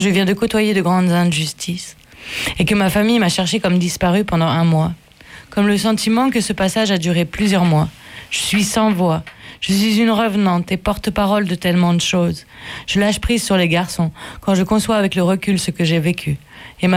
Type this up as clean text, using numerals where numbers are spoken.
Je viens de côtoyer de grandes injustices et que ma famille m'a cherché comme disparu pendant 1 mois. Comme le sentiment que ce passage a duré plusieurs mois. Je suis sans voix. Je suis une revenante et porte-parole de tellement de choses. Je lâche prise sur les garçons quand je conçois avec le recul ce que j'ai vécu.